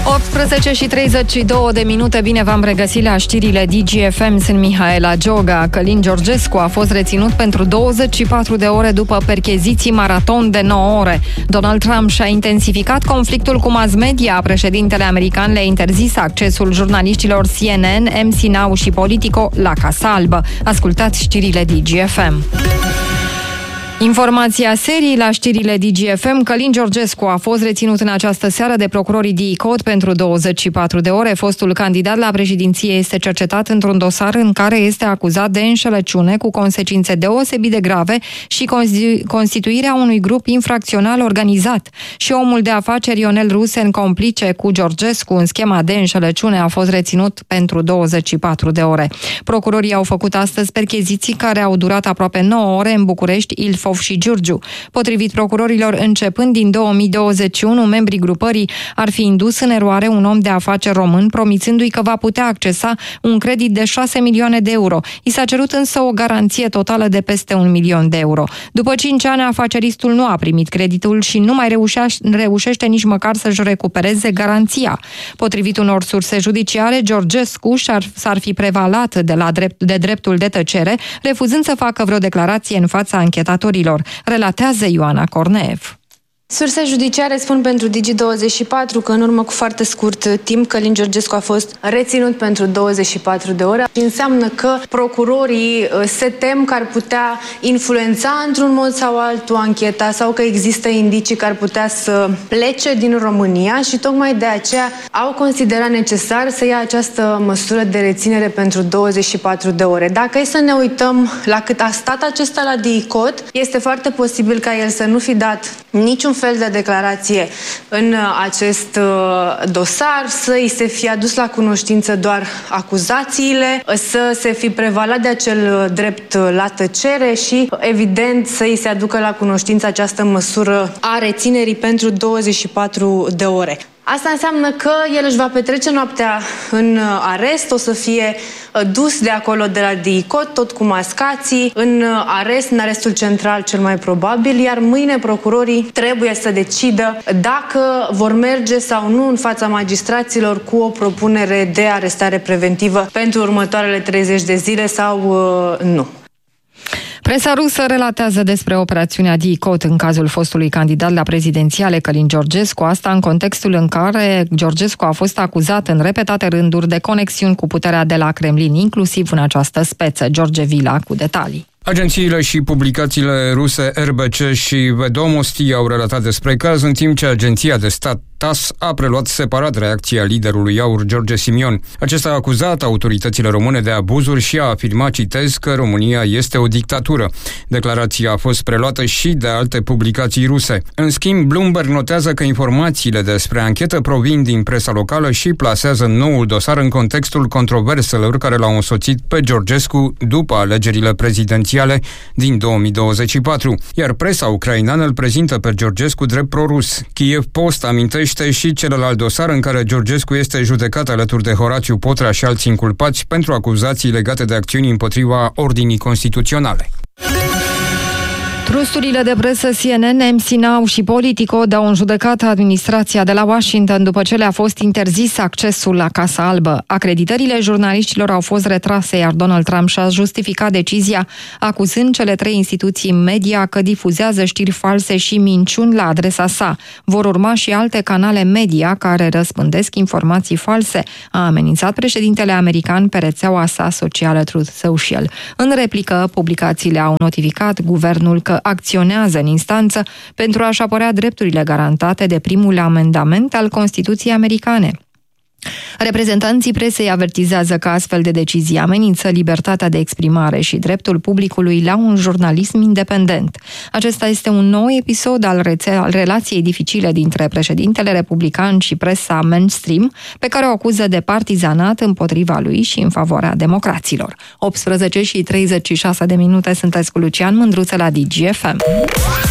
18:32, bine v-am regăsit la știrile DGFM, sunt Mihaela Gioga. Călin Georgescu a fost reținut pentru 24 de ore după percheziții maraton de 9 ore. Donald Trump și-a intensificat conflictul cu mass media. Președintele american le-a interzis accesul jurnaliștilor CNN, MC Now și Politico la Casa Albă. Ascultați știrile DGFM. Informația serii la știrile DGFM. Călin Georgescu a fost reținut în această seară de procurorii DICOT pentru 24 de ore. Fostul candidat la președinție este cercetat într-un dosar în care este acuzat de înșelăciune cu consecințe deosebit de grave și constituirea unui grup infracțional organizat. Și omul de afaceri Ionel Rusen, complice cu Georgescu în schema de înșelăciune, a fost reținut pentru 24 de ore. Procurorii au făcut astăzi percheziții care au durat aproape 9 ore în București, Ilfov și Giurgiu. Potrivit procurorilor, începând din 2021, membrii grupării ar fi indus în eroare un om de afaceri român, promițându-i că va putea accesa un credit de 6 milioane de euro. I s-a cerut însă o garanție totală de peste 1 milion de euro. După 5 ani, afaceristul nu a primit creditul și nu mai reușește nici măcar să-și recupereze garanția. Potrivit unor surse judiciare, Georgescu s-ar fi prevalat de dreptul de tăcere, refuzând să facă vreo declarație în fața anchetatorilor. Relatează Ioana Corneev. Surse judiciare spun pentru Digi24 că în urmă cu foarte scurt timp Călin Georgescu a fost reținut pentru 24 de ore. Înseamnă că procurorii se tem că ar putea influența într-un mod sau altul ancheta sau că există indicii că ar putea să plece din România și tocmai de aceea au considerat necesar să ia această măsură de reținere pentru 24 de ore. Dacă e să ne uităm la cât a stat acesta la DICOT, este foarte posibil ca el să nu fi dat niciun fel de declarație în acest dosar, să îi se fi adus la cunoștință doar acuzațiile, să se fi prevalat de acel drept la tăcere și, evident, să îi se aducă la cunoștință această măsură a reținerii pentru 24 de ore. Asta înseamnă că el își va petrece noaptea în arest, o să fie dus de acolo de la DICOT, tot cu mascații, în arestul central cel mai probabil, iar mâine procurorii trebuie să decidă dacă vor merge sau nu în fața magistraților cu o propunere de arestare preventivă pentru următoarele 30 de zile sau nu. Presa rusă relatează despre operațiunea DICOT în cazul fostului candidat la prezidențiale Călin Georgescu, asta în contextul în care Georgescu a fost acuzat în repetate rânduri de conexiuni cu puterea de la Kremlin, inclusiv în această speță. George Vila cu detalii. Agențiile și publicațiile ruse RBC și Vedomosti au relatat despre caz, în timp ce agenția de stat TASS a preluat separat reacția liderului AUR, George Simion. Acesta a acuzat autoritățile române de abuzuri și a afirmat, citez, că România este o dictatură. Declarația a fost preluată și de alte publicații ruse. În schimb, Bloomberg notează că informațiile despre anchetă provin din presa locală și plasează noul dosar în contextul controverselor care l-au însoțit pe Georgescu după alegerile prezidențiale din 2024. Iar presa ucraineană îl prezintă pe Georgescu drept pro-rus. Kiev Post amintește și celălalt dosar în care Georgescu este judecat alături de Horațiu Potrea și alți inculpați pentru acuzații legate de acțiuni împotriva ordinii constituționale. Trusturile de presă CNN, MC Now și Politico dau în judecată administrația de la Washington după ce le-a fost interzis accesul la Casa Albă. Acreditările jurnaliștilor au fost retrase, iar Donald Trump și-a justificat decizia acuzând cele 3 instituții media că difuzează știri false și minciuni la adresa sa. Vor urma și alte canale media care răspândesc informații false, a amenințat președintele american pe rețeaua sa socială Truth Social. În replică, publicațiile au notificat guvernul că acționează în instanță pentru a-și apărea drepturile garantate de primul amendament al Constituției americane. Reprezentanții presei avertizează că astfel de decizii amenință libertatea de exprimare și dreptul publicului la un jurnalism independent. Acesta este un nou episod al relației dificile dintre președintele republican și presa mainstream, pe care o acuză de partizanat împotriva lui și în favoarea democraților. 18:36 sunteți cu Lucian Mândruță la DGFM.